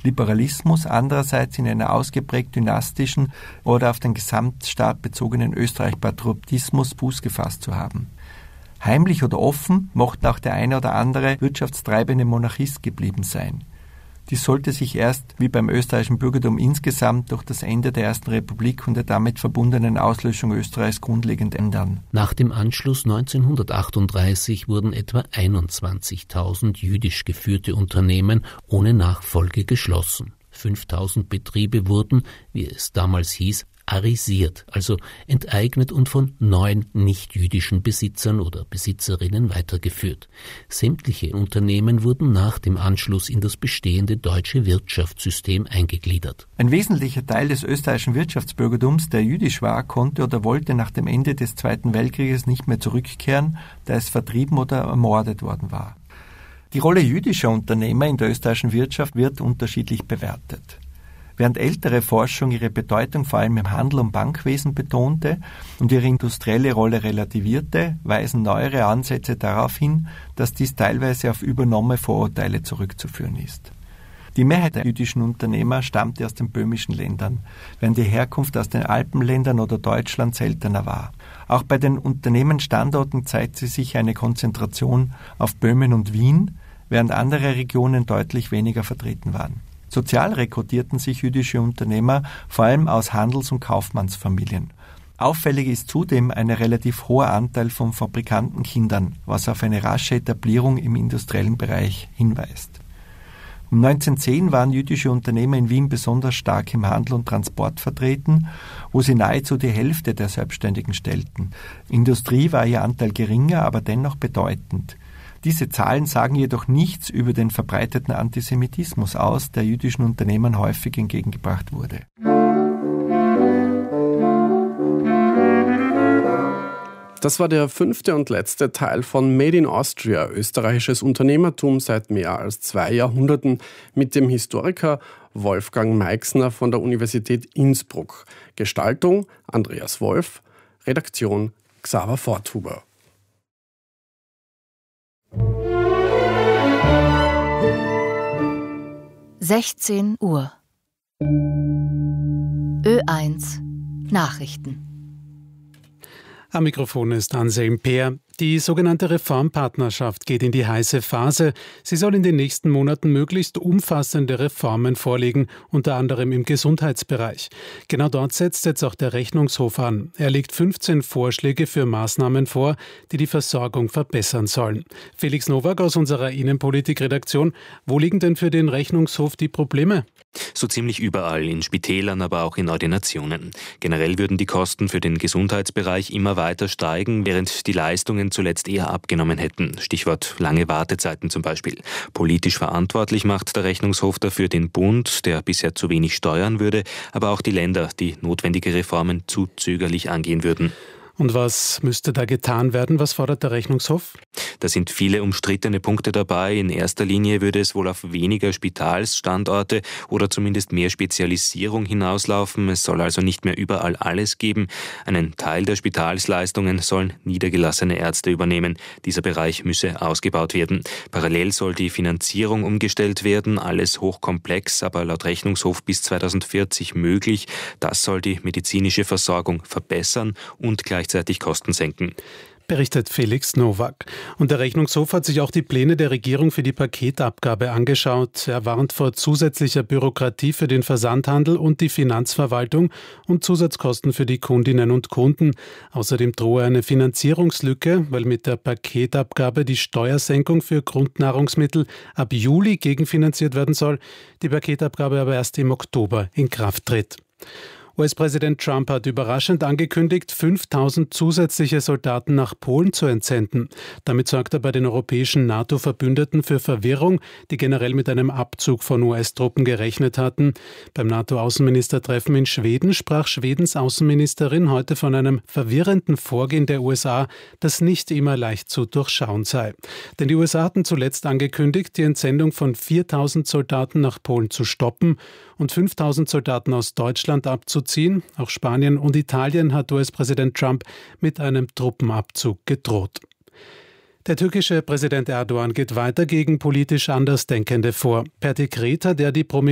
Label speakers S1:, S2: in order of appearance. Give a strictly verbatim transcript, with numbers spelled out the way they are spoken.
S1: Liberalismus andererseits in einer ausgeprägt dynastischen oder auf den Gesamtstaat bezogenen Österreich-Patriotismus Fuß gefasst zu haben. Heimlich oder offen mochte auch der eine oder andere wirtschaftstreibende Monarchist geblieben sein. Dies sollte sich erst, wie beim österreichischen Bürgertum insgesamt, durch das Ende der Ersten Republik und der damit verbundenen Auslöschung Österreichs grundlegend ändern.
S2: Nach dem Anschluss neunzehnhundertachtunddreißig wurden etwa einundzwanzigtausend jüdisch geführte Unternehmen ohne Nachfolge geschlossen. fünftausend Betriebe wurden, wie es damals hieß, arisiert, also enteignet und von neuen nichtjüdischen Besitzern oder Besitzerinnen weitergeführt. Sämtliche Unternehmen wurden nach dem Anschluss in das bestehende deutsche Wirtschaftssystem eingegliedert.
S1: Ein wesentlicher Teil des österreichischen Wirtschaftsbürgertums, der jüdisch war, konnte oder wollte nach dem Ende des Zweiten Weltkrieges nicht mehr zurückkehren, da es vertrieben oder ermordet worden war. Die Rolle jüdischer Unternehmer in der österreichischen Wirtschaft wird unterschiedlich bewertet. Während ältere Forschung ihre Bedeutung vor allem im Handel und Bankwesen betonte und ihre industrielle Rolle relativierte, weisen neuere Ansätze darauf hin, dass dies teilweise auf übernommene Vorurteile zurückzuführen ist. Die Mehrheit der jüdischen Unternehmer stammte aus den böhmischen Ländern, während die Herkunft aus den Alpenländern oder Deutschland seltener war. Auch bei den Unternehmensstandorten zeigte sich eine Konzentration auf Böhmen und Wien, während andere Regionen deutlich weniger vertreten waren. Sozial rekrutierten sich jüdische Unternehmer vor allem aus Handels- und Kaufmannsfamilien. Auffällig ist zudem ein relativ hoher Anteil von Fabrikantenkindern, was auf eine rasche Etablierung im industriellen Bereich hinweist. Um neunzehnhundertzehn waren jüdische Unternehmer in Wien besonders stark im Handel und Transport vertreten, wo sie nahezu die Hälfte der Selbstständigen stellten. Industrie war ihr Anteil geringer, aber dennoch bedeutend. Diese Zahlen sagen jedoch nichts über den verbreiteten Antisemitismus aus, der jüdischen Unternehmern häufig entgegengebracht wurde.
S3: Das war der fünfte und letzte Teil von Made in Austria, österreichisches Unternehmertum seit mehr als zwei Jahrhunderten, mit dem Historiker Wolfgang Meixner von der Universität Innsbruck. Gestaltung Andreas Wolf, Redaktion Xaver Forthuber.
S4: sechzehn Uhr. Ö eins Nachrichten.
S5: Am Mikrofon ist Anselm Peer. Die sogenannte Reformpartnerschaft geht in die heiße Phase. Sie soll in den nächsten Monaten möglichst umfassende Reformen vorlegen, unter anderem im Gesundheitsbereich. Genau dort setzt jetzt auch der Rechnungshof an. Er legt fünfzehn Vorschläge für Maßnahmen vor, die die Versorgung verbessern sollen. Felix Nowak aus unserer Innenpolitik-Redaktion. Wo liegen denn für den Rechnungshof die Probleme?
S6: So ziemlich überall, in Spitälern, aber auch in Ordinationen. Generell würden die Kosten für den Gesundheitsbereich immer weiter steigen, während die Leistungen zuletzt eher abgenommen hätten. Stichwort lange Wartezeiten zum Beispiel. Politisch verantwortlich macht der Rechnungshof dafür den Bund, der bisher zu wenig steuern würde, aber auch die Länder, die notwendige Reformen zu zögerlich angehen würden.
S5: Und was müsste da getan werden? Was fordert der Rechnungshof?
S6: Da sind viele umstrittene Punkte dabei. In erster Linie würde es wohl auf weniger Spitalsstandorte oder zumindest mehr Spezialisierung hinauslaufen. Es soll also nicht mehr überall alles geben. Einen Teil der Spitalsleistungen sollen niedergelassene Ärzte übernehmen. Dieser Bereich müsse ausgebaut werden. Parallel soll die Finanzierung umgestellt werden. Alles hochkomplex, aber laut Rechnungshof bis zweitausendvierzig möglich. Das soll die medizinische Versorgung verbessern und gleich gleichzeitig Kosten senken.
S5: Berichtet Felix Nowak. Und der Rechnungshof hat sich auch die Pläne der Regierung für die Paketabgabe angeschaut. Er warnt vor zusätzlicher Bürokratie für den Versandhandel und die Finanzverwaltung und Zusatzkosten für die Kundinnen und Kunden. Außerdem drohe eine Finanzierungslücke, weil mit der Paketabgabe die Steuersenkung für Grundnahrungsmittel ab Juli gegenfinanziert werden soll, die Paketabgabe aber erst im Oktober in Kraft tritt. U S-Präsident Trump hat überraschend angekündigt, fünftausend zusätzliche Soldaten nach Polen zu entsenden. Damit sorgt er bei den europäischen NATO-Verbündeten für Verwirrung, die generell mit einem Abzug von U S-Truppen gerechnet hatten. Beim NATO-Außenministertreffen in Schweden sprach Schwedens Außenministerin heute von einem verwirrenden Vorgehen der U S A, das nicht immer leicht zu durchschauen sei. Denn die U S A hatten zuletzt angekündigt, die Entsendung von viertausend Soldaten nach Polen zu stoppen und fünftausend Soldaten aus Deutschland abzuziehen. Auch Spanien und Italien hat U S-Präsident Trump mit einem Truppenabzug gedroht. Der türkische Präsident Erdogan geht weiter gegen politisch Andersdenkende vor. Per Dekret hat er die Prominenz